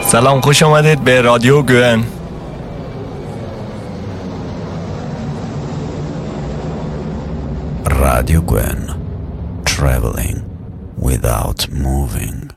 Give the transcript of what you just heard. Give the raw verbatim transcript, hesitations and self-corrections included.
سلام، خوش آمدید به رادیو گوئن. Radio Gwen, traveling without moving.